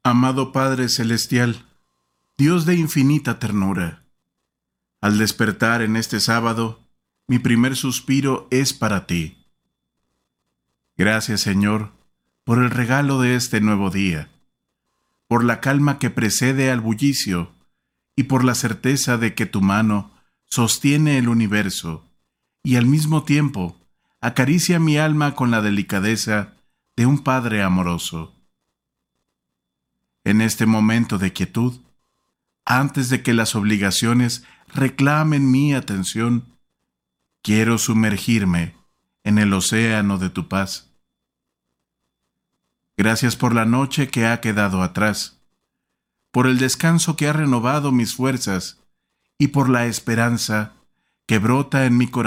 Amado Padre Celestial, Dios de infinita ternura, al despertar en este sábado, mi primer suspiro es para ti. Gracias, Señor, por el regalo de este nuevo día, por la calma que precede al bullicio y por la certeza de que tu mano sostiene el universo y al mismo tiempo acaricia mi alma con la delicadeza de un Padre amoroso. En este momento de quietud, antes de que las obligaciones reclamen mi atención, quiero sumergirme en el océano de tu paz. Gracias por la noche que ha quedado atrás, por el descanso que ha renovado mis fuerzas y por la esperanza que brota en mi corazón